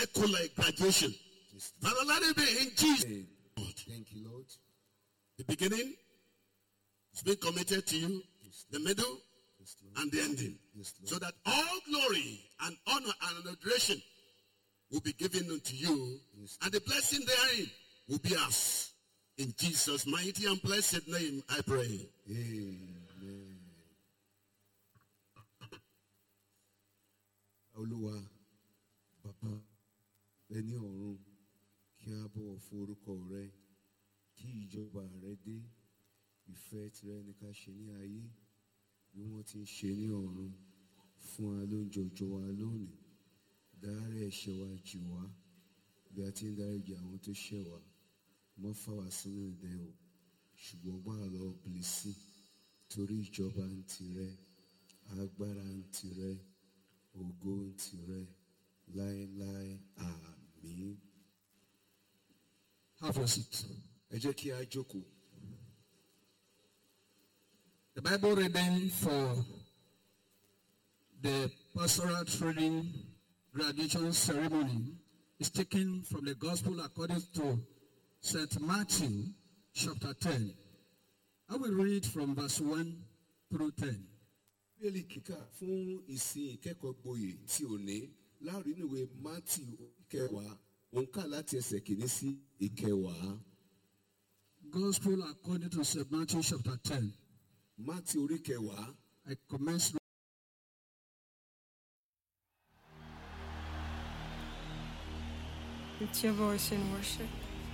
Like graduation. Father, let it be in Jesus. Thank you, Lord. The beginning is being committed to you, the middle, and the ending. So that all glory and honor and adoration will be given unto you, and the blessing therein will be ours. In Jesus' mighty and blessed name, I pray. Amen. Olúwa, Baba, ẹni ọ̀run, kí a bọ̀wọ̀ fún orúkọ rẹ, kí ìjọba rẹ dé, ìfẹ́ tirẹ̀ ní ká ṣe ní ayé, bí wọ́n ti ń ṣe ní ọ̀run, fún wa lóúnjẹ òòjọ́ wa lónìí, dárí ẹ̀ṣẹ̀ wa jì wá, bí a ti ń dáríjì àwọn tó ṣẹ̀ wá, má fà wá sínú ìdẹwò, ṣùgbọ́n gbà wá lọ́wọ́ bìlísì, torí ìjọba ń tirẹ̀, agbára ń tirẹ̀, ògo ń tirẹ̀, láéláé àmín. Have a seat. Ẹ jẹ́ kí a jókòó. The Bible reading for the pastoral training graduation ceremony is taken from the Gospel according to St. Matthew chapter 10. I will read from verse 1 through 10. Bíbélì kíkà fún ìsìn ìkẹ́kọ̀ọ́ gboyè tí ò ní láàrin ìwé Matthew kẹwàá, òǹkà láti ẹsẹ̀ kìíní sí ìkẹwàá. Gospel according to St. Matthew chapter 10. Matthew orí kẹwàá. I commence. Lift your voice in worship.